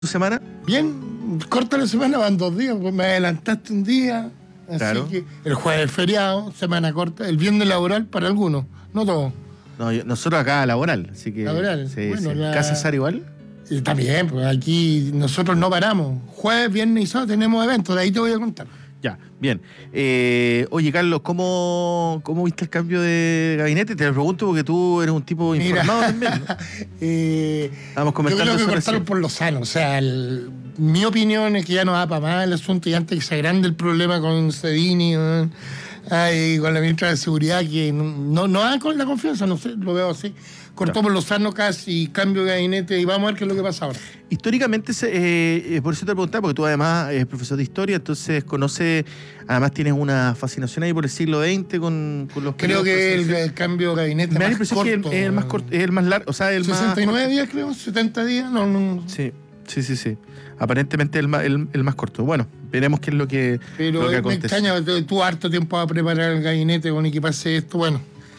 tu semana? Bien, corta la semana, van 2 días, pues me adelantaste un día. Así Claro. que el jueves es feriado, semana corta, el viernes laboral para algunos, no todos. No, nosotros acá laboral, así que. Laboral, Sí, bueno, sí. la- ¿Casa Sar igual? Y está bien, pues aquí nosotros no paramos. Jueves, viernes y sábado tenemos eventos, de ahí te voy a contar. Ya, bien. Oye, Carlos, ¿cómo viste el cambio de gabinete? Te lo pregunto porque tú eres un tipo Mira. informado también, ¿no? Estábamos Yo comentando creo que eso cortaron recién. por lo sano. O sea, mi opinión es que ya no da para más el asunto y antes que se agrande el problema con Cedini, con la ministra de Seguridad, que no da con la confianza, no sé, lo veo así. Cortó Claro. por lo sano casi, cambio de gabinete y vamos a ver qué es lo que pasa ahora. Históricamente, por eso te preguntaba, porque tú además eres profesor de historia, entonces además tienes una fascinación ahí por el siglo XX con los Creo periodos que presidenciales. el cambio de gabinete Me da la más impresión corto. que es el más corto, es el más largo, o sea, el 69 más días, creo, 70 días, no. Sí. Aparentemente el más corto. Bueno, veremos qué es lo que Pero me acontece. extraña, tú harto tiempo a preparar el gabinete con equiparse esto, bueno.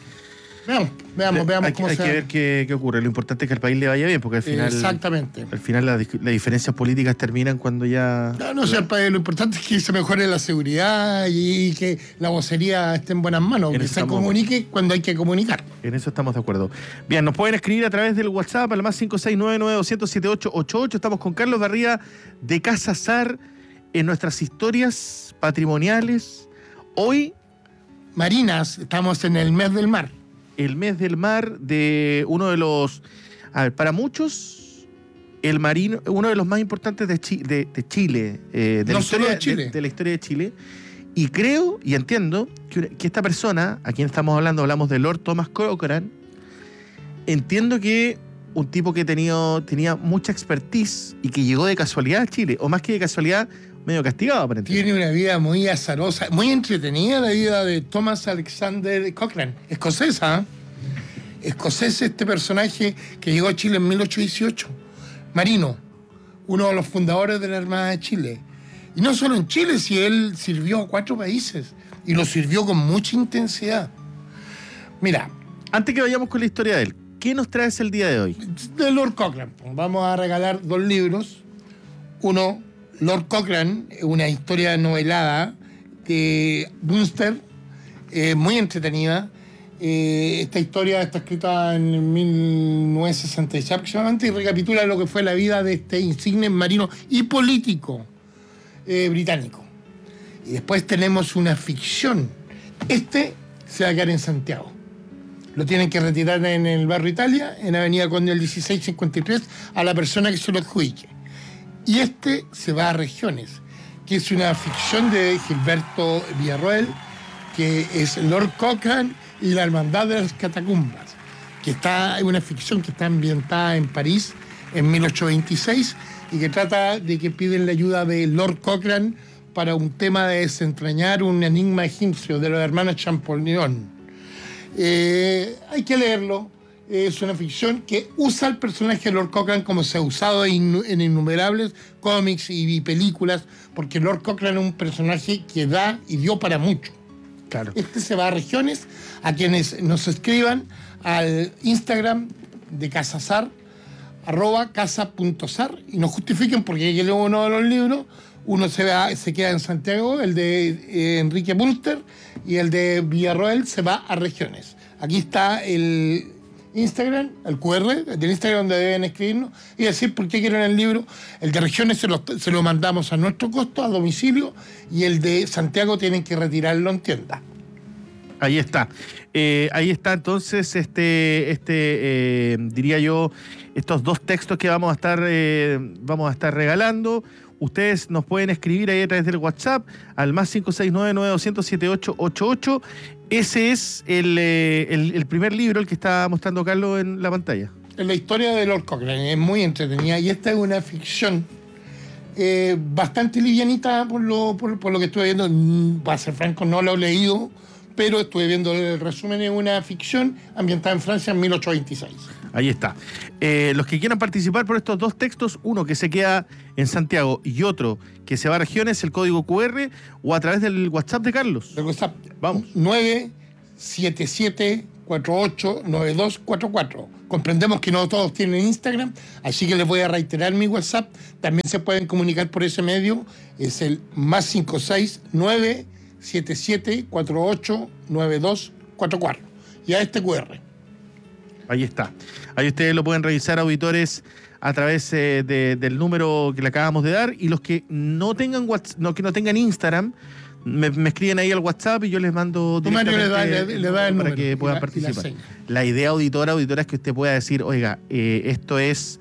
Veamos Hay cómo que se ver qué ocurre. Lo importante es que al país le vaya bien, porque al final, Exactamente. las diferencias políticas terminan cuando ya. No, sea, lo importante es que se mejore la seguridad y que la vocería esté en buenas manos, En que eso se estamos comunique cuando hay que comunicar. En eso estamos de acuerdo. Bien, nos pueden escribir a través del WhatsApp al más 56992007888. Estamos con Carlos Barría de Casa Sar en nuestras historias patrimoniales. Hoy, Marinas, estamos en el mes del mar. el mes del mar de uno de los. A ver, para muchos, el marino, uno de los más importantes de Chile, de No la solo historia de Chile. de la historia de Chile. Y creo y entiendo que esta persona, a quien estamos hablando, hablamos de Lord Thomas Cochrane, entiendo que un tipo que tenía mucha expertise y que llegó de casualidad a Chile, o más que de casualidad, medio castigado aparentemente. Tiene una vida muy azarosa, muy entretenida la vida de Thomas Alexander Cochrane, escocesa. Escocés este personaje que llegó a Chile en 1818. Marino, uno de los fundadores de la Armada de Chile. Y no solo en Chile, si él sirvió a 4 países y lo sirvió con mucha intensidad. Mira, Antes que vayamos con la historia de él, ¿qué nos traes el día de hoy? de Lord Cochrane, vamos a regalar 2 libros. Uno, Lord Cochrane, una historia novelada de Bunster, muy entretenida. Esta historia está escrita en 1966 aproximadamente y recapitula lo que fue la vida de este insigne marino y político británico. Y después tenemos una ficción. Este se va a quedar en Santiago. Lo tienen que retirar en el barrio Italia, en Avenida Conde del 1653, a la persona que se lo adjudique. Y este se va a Regiones, que es una ficción de Gilberto Villarroel, que es Lord Cochrane y la Hermandad de las Catacumbas, que es una ficción que está ambientada en París en 1826 y que trata de que piden la ayuda de Lord Cochrane para un tema de desentrañar un enigma egipcio de los hermanos Champollion. Hay que leerlo. Es una ficción que usa el personaje de Lord Cochrane como se ha usado en innumerables cómics y películas, porque Lord Cochrane es un personaje que da y dio para mucho. Claro. Este se va a Regiones, a quienes nos escriban al Instagram de Casa Sar, @casa.sar, y nos justifiquen porque hay que leer uno de los libros. Uno se queda en Santiago, el de Enrique Bunster, y el de Villarroel se va a Regiones. Aquí está el Instagram, el QR del Instagram donde deben escribirnos y decir por qué quieren el libro. El de Regiones se lo mandamos a nuestro costo, a domicilio, y el de Santiago tienen que retirarlo en tienda. Ahí está. Ahí está entonces diría yo, estos 2 textos que vamos a estar regalando. Ustedes nos pueden escribir ahí a través del WhatsApp al más 56992007888. Ese es el primer libro, el que está mostrando Carlos en la pantalla. En la historia de Lord Cochrane es muy entretenida y esta es una ficción bastante livianita por lo que estuve viendo. Para ser franco, no lo he leído, pero estuve viendo el resumen de una ficción ambientada en Francia en 1826. Ahí está. Los que quieran participar por estos 2 textos, uno que se queda en Santiago y otro que se va a Regiones, el código QR o a través del WhatsApp de Carlos. De WhatsApp, Vamos. 977 489244. Comprendemos que no todos tienen Instagram, así que les voy a reiterar mi WhatsApp. También se pueden comunicar por ese medio. Es el +569 77489244. Y a este QR. Ahí está. Ahí ustedes lo pueden revisar, auditores, a través del número que le acabamos de dar. Y los que no tengan que no tengan Instagram, me escriben ahí al WhatsApp y yo les mando directamente le da el para número que puedan participar. La idea, auditora, es que usted pueda decir, oiga, esto es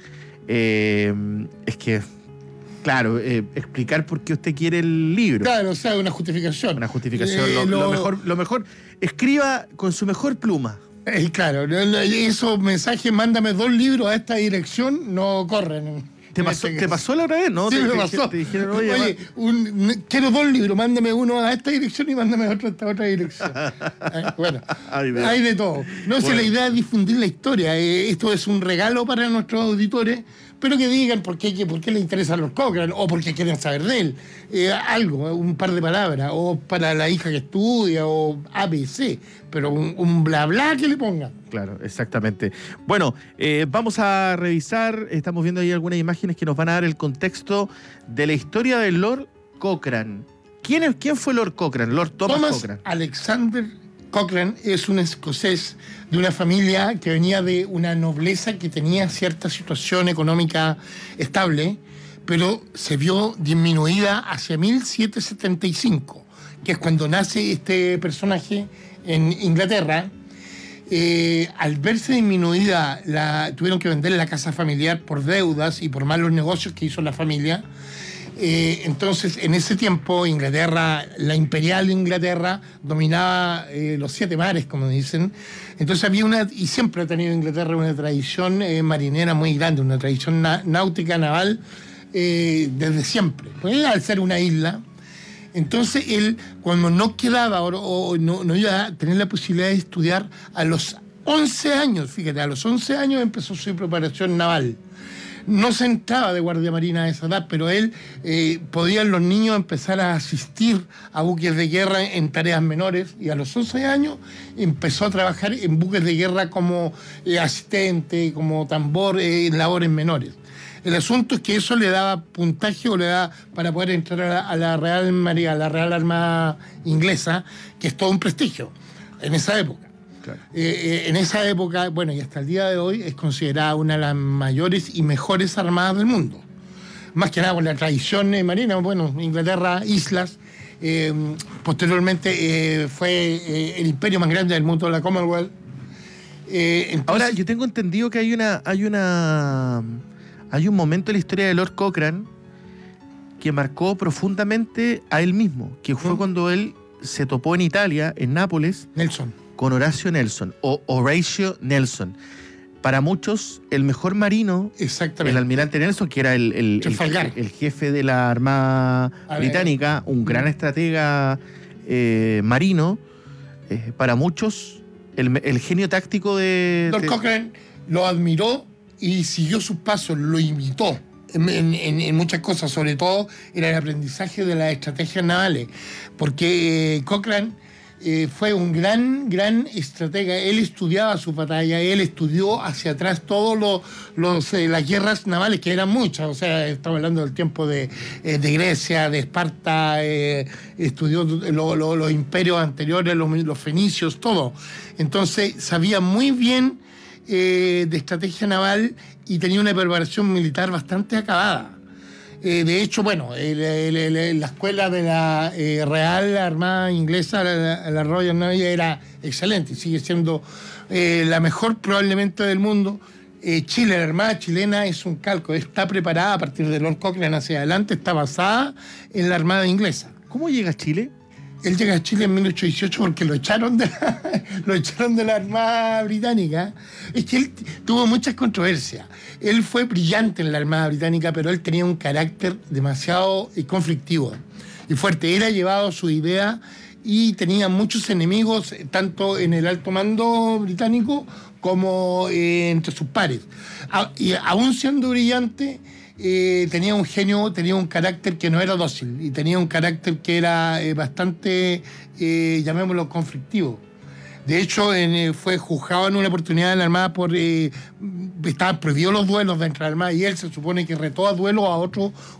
que, claro, explicar por qué usted quiere el libro. Claro, o sea, una justificación. Una justificación. Lo mejor, escriba con su mejor pluma. Claro, esos mensajes, mándame 2 libros a esta dirección, no corren. ¿Te pasó la otra vez, no? Sí, me pasó. Te dijeron, oye, quiero 2 libros, mándame uno a esta dirección y mándame otro a esta otra dirección. Bueno, hay de todo. No sé, la idea es difundir la historia. Esto es un regalo para nuestros auditores, pero que digan por qué les interesa a Lord Cochrane o por qué quieren saber de él. Algo, un par de palabras, o para la hija que estudia, o ABC, pero un bla bla que le pongan. Claro, exactamente. Bueno, vamos a revisar, estamos viendo ahí algunas imágenes que nos van a dar el contexto de la historia de Lord Cochrane. ¿Quién fue Lord Cochrane? Lord Thomas Cochrane. Alexander Cochrane es un escocés de una familia que venía de una nobleza que tenía cierta situación económica estable, pero se vio disminuida hacia 1775, que es cuando nace este personaje en Inglaterra. Al verse disminuida, tuvieron que vender la casa familiar por deudas y por malos negocios que hizo la familia. Entonces, en ese tiempo, Inglaterra, la imperial Inglaterra, dominaba los 7 mares, como dicen. Entonces y siempre ha tenido Inglaterra una tradición marinera muy grande, una tradición náutica, naval, desde siempre. Pues, al ser una isla. Entonces, él, cuando no quedaba o no iba a tener la posibilidad de estudiar, a los 11 años, fíjate, a los 11 años empezó su preparación naval. No se entraba de guardia marina a esa edad, pero él podían los niños empezar a asistir a buques de guerra en tareas menores, y a los 11 años empezó a trabajar en buques de guerra como asistente, como tambor, en labores menores. El asunto es que eso le daba puntaje o le da para poder entrar a la Real Marina, a la Real Armada Inglesa, que es todo un prestigio en esa época. Claro. En esa época, bueno, y hasta el día de hoy, es considerada una de las mayores y mejores armadas del mundo. Más que nada por la tradición marina. Bueno, Inglaterra, islas. Posteriormente fue el imperio más grande del mundo, la Commonwealth. Entonces, ahora, yo tengo entendido que hay un momento en la historia de Lord Cochrane que marcó profundamente a él mismo, que fue cuando él se topó en Italia, en Nápoles, con Horatio Nelson, o Horatio Nelson. Para muchos, el mejor marino, el almirante Nelson, que era el jefe de la Armada Británica, un gran estratega marino, para muchos, el genio táctico de... Lord Cochrane lo admiró y siguió sus pasos, lo imitó en muchas cosas, sobre todo en el aprendizaje de las estrategias navales, porque Cochrane fue un gran estratega. Él estudiaba su batalla, él estudió hacia atrás todas las guerras navales, que eran muchas, o sea, estamos hablando del tiempo de Grecia, de Esparta, estudió los imperios anteriores, los fenicios, todo. Entonces sabía muy bien de estrategia naval y tenía una preparación militar bastante acabada. De hecho, bueno, la escuela de la Real Armada Inglesa, la Royal Navy, era excelente y sigue siendo la mejor probablemente del mundo. Chile, la Armada chilena, es un calco, está preparada a partir de Lord Cochrane hacia adelante, está basada en la Armada inglesa. ¿Cómo llega a Chile? Él llega a Chile en 1818 porque lo echaron de la Armada Británica. Es que él tuvo muchas controversias. Él fue brillante en la Armada Británica, pero él tenía un carácter demasiado conflictivo y fuerte. Él ha llevado su idea y tenía muchos enemigos, tanto en el alto mando británico como entre sus pares. Y aún siendo brillante, tenía un genio, tenía un carácter que no era dócil y tenía un carácter que era bastante, llamémoslo, conflictivo. De hecho, fue juzgado en una oportunidad en la Armada por... estaban prohibidos los duelos dentro de la Armada y él se supone que retó a duelo a otro